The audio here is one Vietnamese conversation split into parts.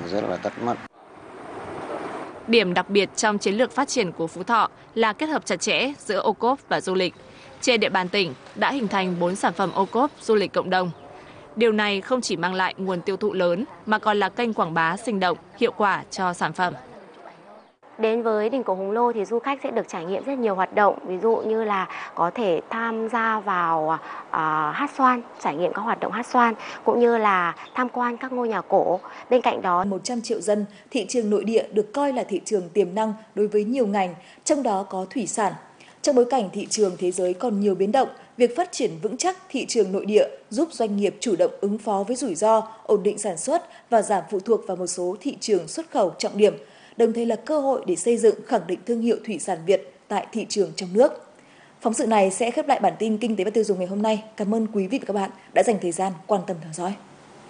rất là tắt mắt. Điểm đặc biệt trong chiến lược phát triển của Phú Thọ là kết hợp chặt chẽ giữa ô cốp và du lịch. Trên địa bàn tỉnh đã hình thành 4 sản phẩm ô cốp du lịch cộng đồng. Điều này không chỉ mang lại nguồn tiêu thụ lớn mà còn là kênh quảng bá sinh động, hiệu quả cho sản phẩm. Đến với đình cổ Hùng Lô thì du khách sẽ được trải nghiệm rất nhiều hoạt động, ví dụ như là có thể tham gia vào hát xoan, trải nghiệm các hoạt động hát xoan, cũng như là tham quan các ngôi nhà cổ. Bên cạnh đó, 100 triệu dân, thị trường nội địa được coi là thị trường tiềm năng đối với nhiều ngành, trong đó có thủy sản. Trong bối cảnh thị trường thế giới còn nhiều biến động, việc phát triển vững chắc thị trường nội địa giúp doanh nghiệp chủ động ứng phó với rủi ro, ổn định sản xuất và giảm phụ thuộc vào một số thị trường xuất khẩu trọng điểm, đồng thời là cơ hội để xây dựng khẳng định thương hiệu thủy sản Việt tại thị trường trong nước. Phóng sự này sẽ khép lại bản tin Kinh tế và tiêu dùng ngày hôm nay. Cảm ơn quý vị và các bạn đã dành thời gian quan tâm theo dõi.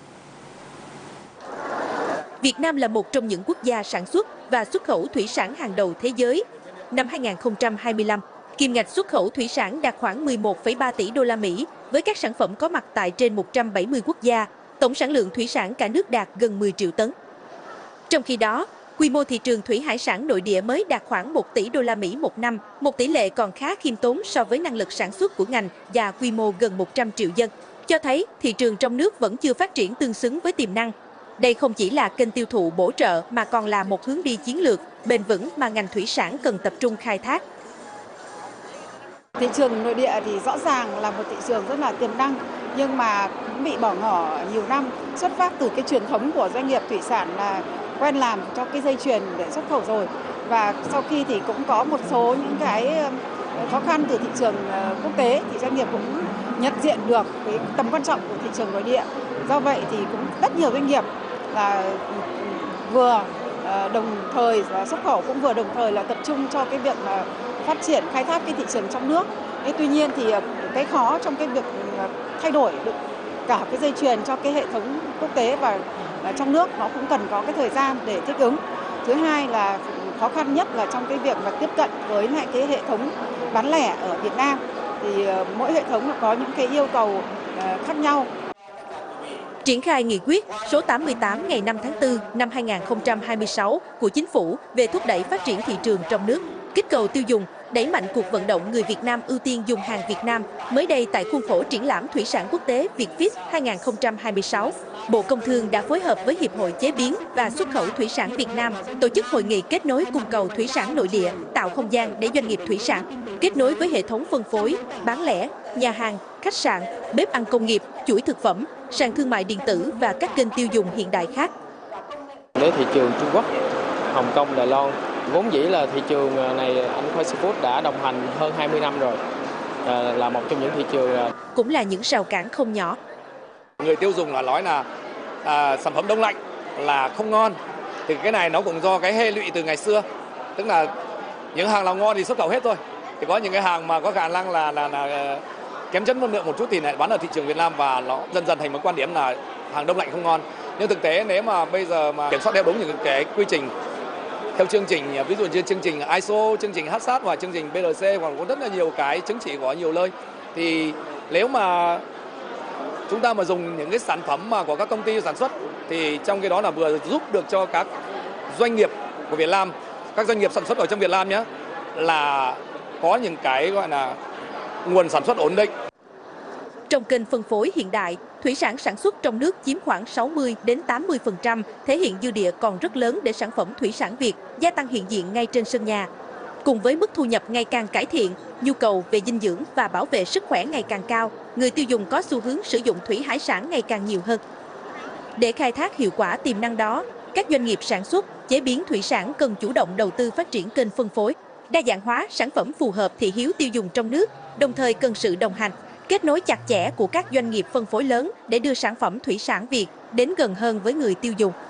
Việt Nam là một trong những quốc gia sản xuất và xuất khẩu thủy sản hàng đầu thế giới. Năm 2025, kim ngạch xuất khẩu thủy sản đạt khoảng 11,3 tỷ đô la Mỹ với các sản phẩm có mặt tại trên 170 quốc gia. Tổng sản lượng thủy sản cả nước đạt gần 10 triệu tấn. Trong khi đó, quy mô thị trường thủy hải sản nội địa mới đạt khoảng 1 tỷ đô la Mỹ một năm, một tỷ lệ còn khá khiêm tốn so với năng lực sản xuất của ngành và quy mô gần 100 triệu dân, cho thấy thị trường trong nước vẫn chưa phát triển tương xứng với tiềm năng. Đây không chỉ là kênh tiêu thụ bổ trợ mà còn là một hướng đi chiến lược, bền vững mà ngành thủy sản cần tập trung khai thác. Thị trường nội địa thì rõ ràng là một thị trường rất là tiềm năng, nhưng mà cũng bị bỏ ngỏ nhiều năm, xuất phát từ cái truyền thống của doanh nghiệp thủy sản là quen làm cho cái dây chuyền để xuất khẩu rồi. Và sau khi thì cũng có một số những cái khó khăn từ thị trường quốc tế thì doanh nghiệp cũng nhận diện được cái tầm quan trọng của thị trường nội địa. Do vậy thì cũng rất nhiều doanh nghiệp là vừa đồng thời là xuất khẩu, cũng vừa đồng thời là tập trung cho cái việc là phát triển khai thác cái thị trường trong nước. Tuy nhiên thì cái khó trong cái việc thay đổi được cả cái dây chuyền cho cái hệ thống quốc tế và trong nước nó cũng cần có cái thời gian để thích ứng. Thứ hai là khó khăn nhất là trong cái việc mà tiếp cận với lại cái hệ thống bán lẻ ở Việt Nam, thì mỗi hệ thống có những cái yêu cầu khác nhau. Triển khai nghị quyết số 88 ngày 5 tháng 4 năm 2026 của Chính phủ về thúc đẩy phát triển thị trường trong nước, kích cầu tiêu dùng, đẩy mạnh cuộc vận động người Việt Nam ưu tiên dùng hàng Việt Nam. Mới đây tại khuôn khổ triển lãm thủy sản quốc tế Vietfish 2026, Bộ Công Thương đã phối hợp với Hiệp hội Chế biến và Xuất khẩu Thủy sản Việt Nam tổ chức hội nghị kết nối cung cầu thủy sản nội địa, tạo không gian để doanh nghiệp thủy sản kết nối với hệ thống phân phối, bán lẻ, nhà hàng, khách sạn, bếp ăn công nghiệp, chuỗi thực phẩm, sàn thương mại điện tử và các kênh tiêu dùng hiện đại khác. Với thị trường Trung Quốc, Hồng Kông, Đài Loan, vốn dĩ là thị trường này anh Khoai Seafood đã đồng hành hơn 20 năm rồi, là một trong những thị trường. Cũng là những rào cản không nhỏ. Người tiêu dùng là nói là sản phẩm đông lạnh là không ngon, thì cái này nó cũng do cái hệ lụy từ ngày xưa, tức là những hàng nào ngon thì xuất khẩu hết thôi, thì có những cái hàng mà có khả năng là kém chất lượng một chút thì lại bán ở thị trường Việt Nam, và nó dần dần thành một quan điểm là hàng đông lạnh không ngon. Nhưng thực tế nếu mà bây giờ mà kiểm soát theo đúng những cái quy trình theo chương trình, ví dụ như chương trình ISO, chương trình HACCP và chương trình BRC, hoặc có rất là nhiều cái chứng chỉ của nhiều nơi, thì nếu mà chúng ta mà dùng những cái sản phẩm mà của các công ty sản xuất thì trong cái đó là vừa giúp được cho các doanh nghiệp của Việt Nam, các doanh nghiệp sản xuất ở trong Việt Nam nhé, là có những cái gọi là nguồn sản xuất ổn định. Trong kênh phân phối hiện đại, thủy sản sản xuất trong nước chiếm khoảng 60 đến 80%, thể hiện dư địa còn rất lớn để sản phẩm thủy sản Việt gia tăng hiện diện ngay trên sân nhà. Cùng với mức thu nhập ngày càng cải thiện, nhu cầu về dinh dưỡng và bảo vệ sức khỏe ngày càng cao, người tiêu dùng có xu hướng sử dụng thủy hải sản ngày càng nhiều hơn. Để khai thác hiệu quả tiềm năng đó, các doanh nghiệp sản xuất, chế biến thủy sản cần chủ động đầu tư phát triển kênh phân phối, đa dạng hóa sản phẩm phù hợp thị hiếu tiêu dùng trong nước, đồng thời cần sự đồng hành, kết nối chặt chẽ của các doanh nghiệp phân phối lớn để đưa sản phẩm thủy sản Việt đến gần hơn với người tiêu dùng.